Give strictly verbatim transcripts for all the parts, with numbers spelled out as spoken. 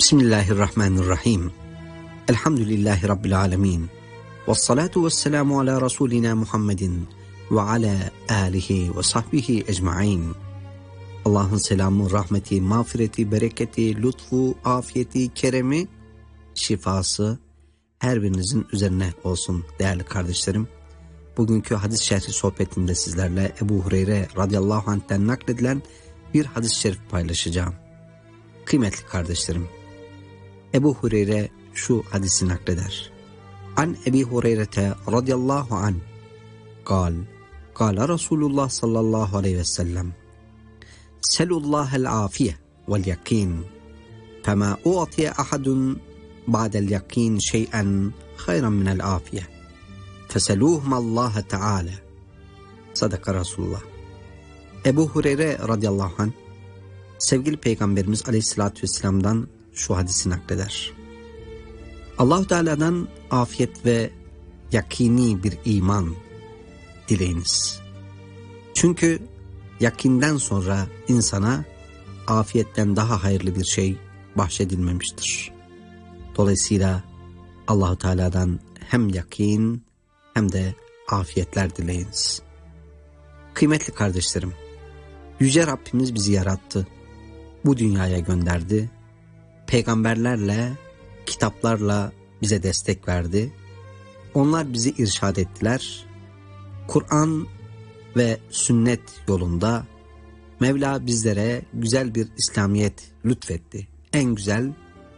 Bismillahirrahmanirrahim. Elhamdülillahi Rabbil alemin. Vessalatu vesselamu ala Resulina Muhammedin ve ala alihi ve sahbihi ecmain. Allah'ın selamı, rahmeti, mağfireti, bereketi, lütfu, afiyeti, keremi, şifası her birinizin üzerine olsun değerli kardeşlerim. Bugünkü hadis şerhi sohbetimde sizlerle Ebu Hureyre radıyallahu anh'ten nakledilen bir hadis-i şerif paylaşacağım. Kıymetli kardeşlerim, Ebu Hureyre şu hadisi nakleder. An Ebi Hureyre radıyallahu anh kal, kal Resulullah sallallahu aleyhi ve sellem selullahel afiye vel yakin fema u'tiye ahadun ba'del yakin şey'en hayran minel afiye feseluhmallaha teala. Sadaka Resulullah. Ebu Hureyre radıyallahu anh sevgili Peygamberimiz aleyhissalatü vesselam'dan şu hadisi nakleder. Allah-u Teala'dan afiyet ve yakini bir iman dileyiniz. Çünkü yakinden sonra insana afiyetten daha hayırlı bir şey bahşedilmemiştir. Dolayısıyla Allah-u Teala'dan hem yakin hem de afiyetler dileyiniz. Kıymetli kardeşlerim, Yüce Rabbimiz bizi yarattı, bu dünyaya gönderdi, peygamberlerle, kitaplarla bize destek verdi. Onlar bizi irşad ettiler. Kur'an ve sünnet yolunda Mevla bizlere güzel bir İslamiyet lütfetti. En güzel,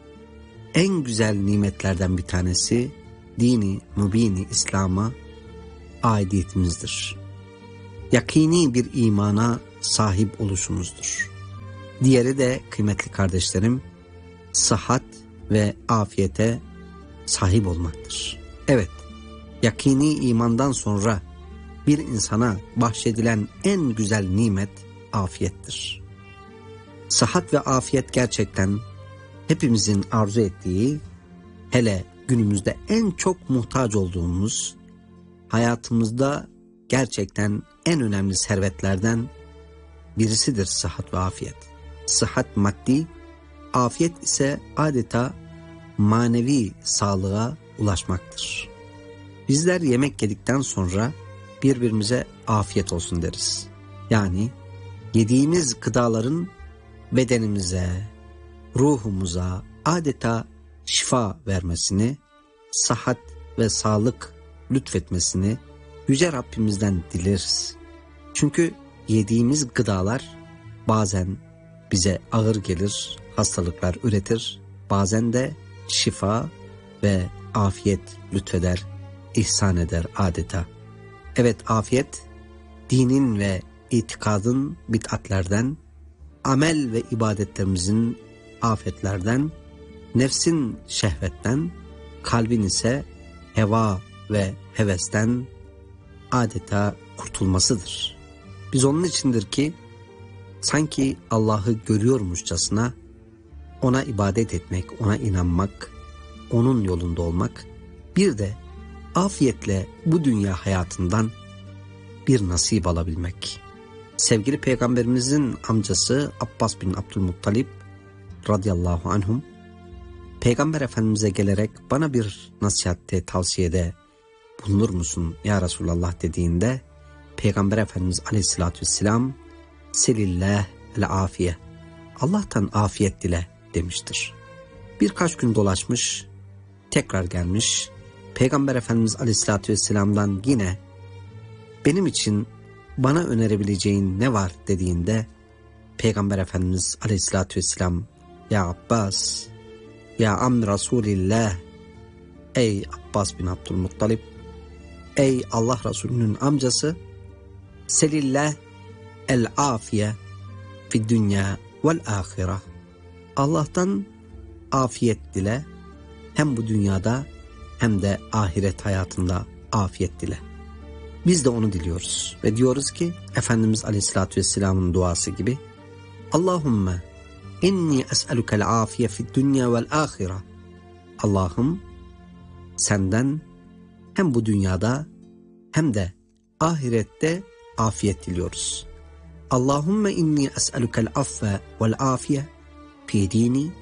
en güzel nimetlerden bir tanesi dini, mübini İslam'a aidiyetimizdir. Yakini bir imana sahip oluşumuzdur. Diğeri de kıymetli kardeşlerim, sıhhat ve afiyete sahip olmaktır. Evet, yakini imandan sonra bir insana bahşedilen en güzel nimet afiyettir. Sıhhat ve afiyet gerçekten hepimizin arzu ettiği, hele günümüzde en çok muhtaç olduğumuz, hayatımızda gerçekten en önemli servetlerden birisidir sıhhat ve afiyet. Sıhhat maddi, afiyet ise adeta manevi sağlığa ulaşmaktır. Bizler yemek yedikten sonra birbirimize afiyet olsun deriz. Yani yediğimiz gıdaların bedenimize, ruhumuza adeta şifa vermesini, sıhhat ve sağlık lütfetmesini Yüce Rabbimizden dileriz. Çünkü yediğimiz gıdalar bazen bize ağır gelir, hastalıklar üretir, bazen de şifa ve afiyet lütfeder, ihsan eder adeta. Evet, afiyet, dinin ve itikadın bid'atlerden, amel ve ibadetlerimizin afetlerden, nefsin şehvetten, kalbin ise heva ve hevesten adeta kurtulmasıdır. Biz onun içindir ki, sanki Allah'ı görüyormuşçasına ona ibadet etmek, ona inanmak, onun yolunda olmak, bir de afiyetle bu dünya hayatından bir nasip alabilmek. Sevgili Peygamberimizin amcası Abbas bin Abdülmuttalib radıyallahu anhum, Peygamber Efendimiz'e gelerek bana bir nasihatte, tavsiyede bulunur musun ya Resulallah dediğinde, Peygamber Efendimiz aleyhissalatü vesselam, selillah el afiye, Allah'tan afiyet dile demiştir. Birkaç gün dolaşmış, tekrar gelmiş, Peygamber Efendimiz aleyhissalatü vesselam'dan yine benim için bana önerebileceğin ne var dediğinde, Peygamber Efendimiz aleyhissalatü vesselam, ya Abbas, ya am Resulillah, ey Abbas bin Abdülmuttalib, ey Allah Resulü'nün amcası, selillah el afiye fi dünya vel ahire, Allah'tan afiyet dile, hem bu dünyada hem de ahiret hayatında afiyet dile. Biz de onu diliyoruz ve diyoruz ki Efendimiz Aleyhisselatü Vesselam'ın duası gibi, Allahümme inni es'elukel afiye fi dünya vel ahire, Allah'ım senden hem bu dünyada hem de ahirette afiyet diliyoruz. Allahümme inni es'elukel affe vel afiye fi dini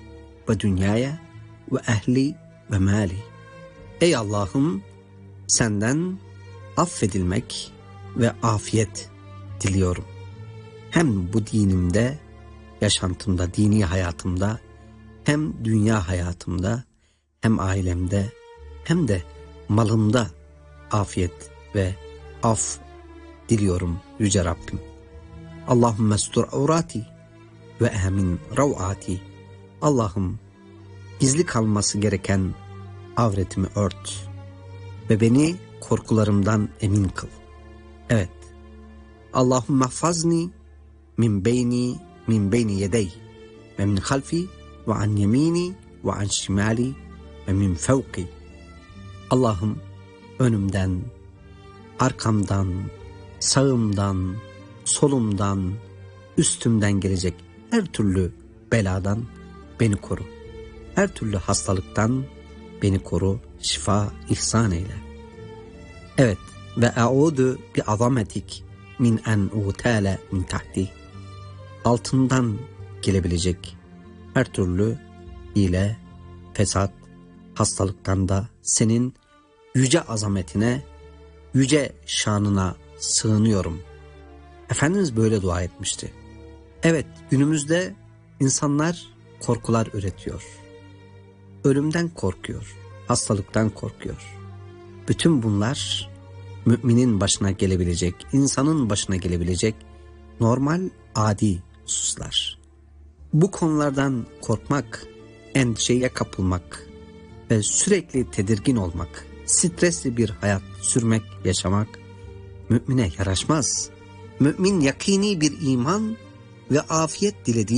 ve dünyaya ve ehli ve mali. Ey Allah'ım, senden affedilmek ve afiyet diliyorum. Hem bu dinimde, yaşantımda, dini hayatımda, hem dünya hayatımda, hem ailemde, hem de malımda afiyet ve af diliyorum Yüce Rabbim. Allahümme stur avrati ve emin ravati. Allah'ım, gizli kalması gereken avretimi ört ve beni korkularımdan emin kıl. Evet. Allahümme fazni min beyni min beyni yedey ve min halfi ve an yemini ve an şimali ve min fevki. Allah'ım, önümden, arkamdan, sağımdan, solumdan, üstümden gelecek her türlü beladan beni koru. Her türlü hastalıktan beni koru, şifa ihsan eyle. Evet, ve e'udu bi azametik min en utale min tahti. Altından gelebilecek her türlü hile, fesat, hastalıktan da senin yüce azametine, yüce şanına sığınıyorum. Efendimiz böyle dua etmişti. Evet, günümüzde insanlar korkular üretiyor. Ölümden korkuyor, hastalıktan korkuyor. Bütün bunlar müminin başına gelebilecek, insanın başına gelebilecek normal, adi hususlar. Bu konulardan korkmak, endişeye kapılmak ve sürekli tedirgin olmak, stresli bir hayat sürmek, yaşamak mümine yaraşmaz. Mümin yakini bir iman ve afiyet dilediği